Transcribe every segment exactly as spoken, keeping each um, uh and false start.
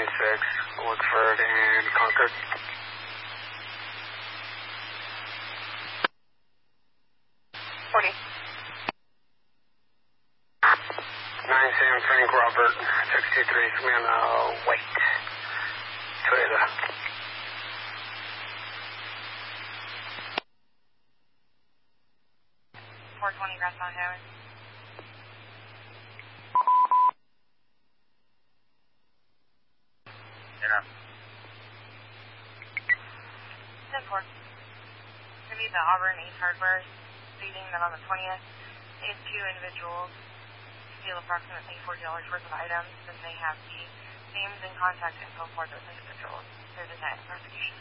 twenty-six, Woodford and Concord. forty. nine Sam Frank Robert, sixty-three, Savannah White, Toyota. four twenty Grass Mountain Highway. Yeah. ten four. Could be the Auburn Ace Hardware, stating that on the twentieth, these two individuals steal approximately forty dollars worth of items, and they have the names and contact info for those individuals. There's a net investigation.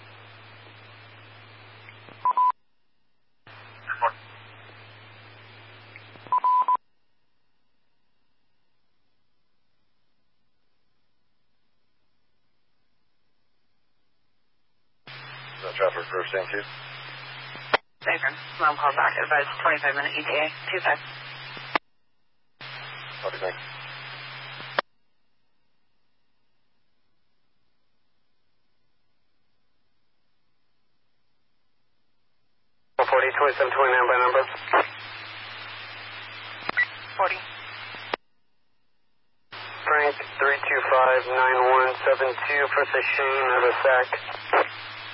Is that traffic for Sam two? Safer. Mom called back at about twenty-five minute E T A. two five. Copy, thanks. forty, twenty-seven, twenty-nine by number. forty. Frank, three two five, nine one seven two, First Shane, Riverside.